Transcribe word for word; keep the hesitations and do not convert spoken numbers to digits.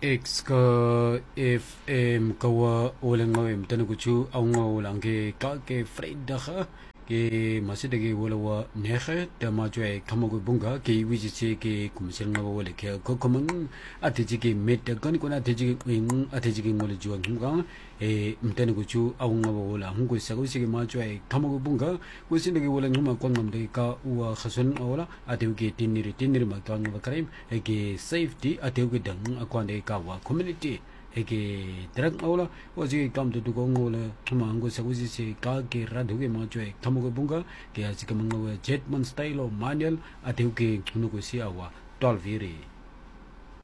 X ka F M kawa ulang ngawim tanukuchu au ngawulang ke ka ke fredaga ke masida ke wala wa nehe ta ma jwe kamago bunga ke wiji ke kumsel ngawa wala ke ko komang atiji ke meta kan ko atiji ke wing atiji ke ngol juwa ngga e mtanukuchu au ngawa wala hungo sago sige ma jwe kamago bunga wisida ke wala ngma ko ngamde ka wa khasun wala atu ke tiniri tiniri ma ka ngwa karim ke safety atu ke dang akwande ka wa community eke drag awla waji kam to ko ngola thuma ngo sagusi se ka ke radhu ke ma chwe thamu ko bunga ke asika mango jetman style o manual atu ke khunu ko si awa twelve ri